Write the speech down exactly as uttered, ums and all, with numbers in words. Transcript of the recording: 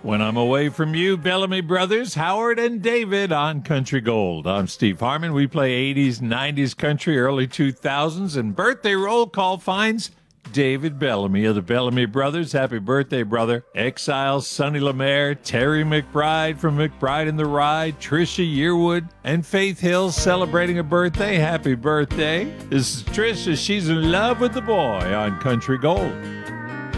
When I'm away from you, Bellamy Brothers, Howard and David on Country Gold. I'm Steve Harmon. We play eighties, nineties country, early two thousands, and birthday roll call finds David Bellamy of the Bellamy Brothers. Happy birthday, brother. Exiles, Sonny Lemaire, Terry McBride from McBride and the Ride, Trisha Yearwood, and Faith Hill celebrating a birthday. Happy birthday. This is Trisha. She's in love with the boy on Country Gold.